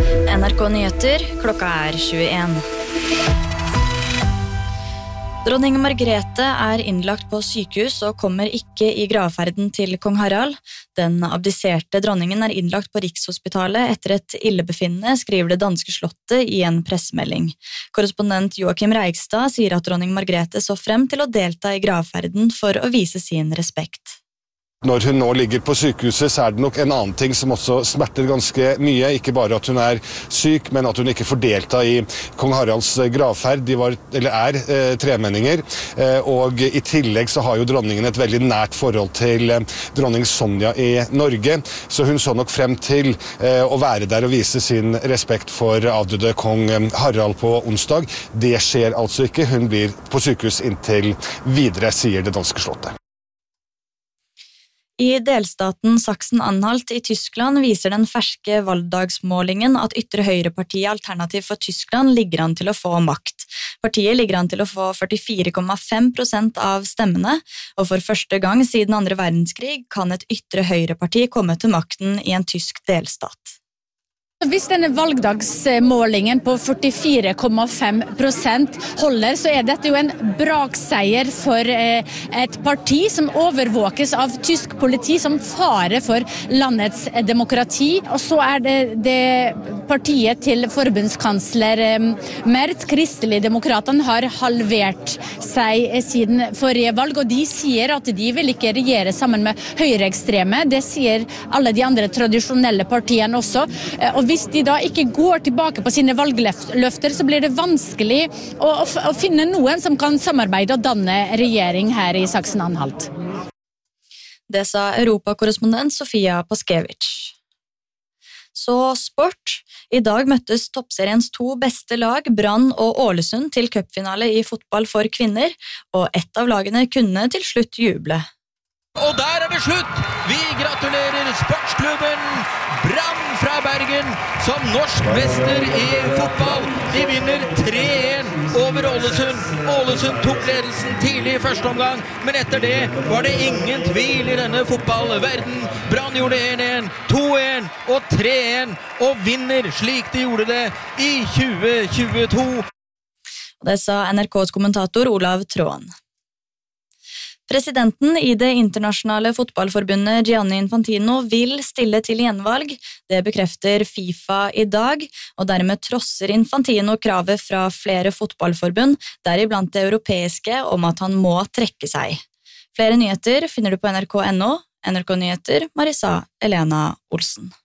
NRK Nyheter, klokka 21. Dronning Margrethe innlagt på sykehus og kommer ikke i gravferden til kong Harald. Den abdiserte dronningen innlagt på Rikshospitalet etter et illebefinnende, skriver det danske slottet i en pressemelding. Korrespondent Joachim Reigstad sier at dronning Margrethe så frem til å delta i gravferden for å vise sin respekt. Når hun nå ligger på sykehuset, så det nok en annen ting som også smerter ganske mye. Ikke bare at hun syk, men at hun ikke får delta i kong Haralds gravferd. De er tremenninger, og i tillegg så har jo dronningen et veldig nært forhold til dronning Sonja i Norge, så hun så nok frem til å være der og vise sin respekt for avdøde kong Harald på onsdag. Det skjer altså ikke. Hun blir på sykehus inntil videre, sier det danske slottet. I delstaten Sachsen-Anhalt i Tyskland viser den ferske valgdagsmålingen at ytre høyrepartiet Alternativ for Tyskland ligger an til å få makt. Partiet ligger an til å få 44,5% av stemmene, og for første gang siden andre verdenskrig kan et ytre høyreparti komme til makten i en tysk delstat. Hvis denne valgdagsmålingen på 44,5% holder, så dette jo en brakseier for et parti som overvåkes av tysk politi som fare for landets demokrati. Og så det partiet til forbundskansler Merz, Kristelig Demokratene, har halvert seg siden forrige valg, og de sier at de vil ikke regjere sammen med høyreekstreme. Det sier alle de andre tradisjonelle partiene også. Og hvis de da ikke går tilbake på sine valgløfter, så blir det vanskelig å finne noen som kan samarbeide og danne regjering her i Sachsen-Anhalt. Det sa europakorrespondent Sofia Paskevich. Så sport. I dag møttes toppseriens 2 beste lag, Brann og Ålesund, til cupfinale i fotball for kvinner, og ett av lagene kunne til slutt juble. Og der det slutt! Vi gratulerer sportsklubben Brann fra Bergen som norsk mester i fotball. De vinner 3-1 over Ålesund. Ålesund tok ledelsen tidlig i første omgang, men etter det var det ingen tvil i denne fotballverden. Brann gjorde 1-1, 2-1 og 3-1 og vinner slik de gjorde det i 2022. Det sa NRKs kommentator Olav Tråen. Presidenten i det internasjonale fotballforbundet Gianni Infantino vil stille til gjenvalg. Det bekrefter FIFA i dag, og dermed trosser Infantino kravet fra flere fotballforbund, deriblant det europeiske, om at han må trekke seg. Flere nyheter finner du på nrk.no. NRK Nyheter, Marisa Elena Olsen.